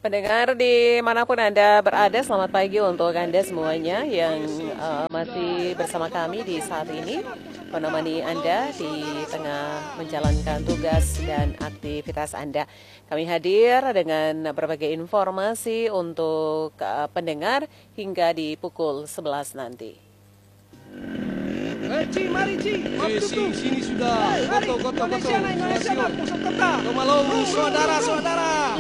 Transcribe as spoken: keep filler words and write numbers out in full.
Pendengar dimanapun Anda berada, selamat pagi untuk Anda semuanya yang uh, masih bersama kami di saat ini, menemani Anda di tengah menjalankan tugas dan aktivitas Anda. Kami hadir dengan berbagai informasi untuk uh, pendengar hingga di pukul sebelas nanti. Eh, Ci, mari Ci, waktu sini, sini sudah, Mari, goto, goto, Indonesia, goto, Indonesia, Siap. pusat kota. Komalong, saudara-saudara.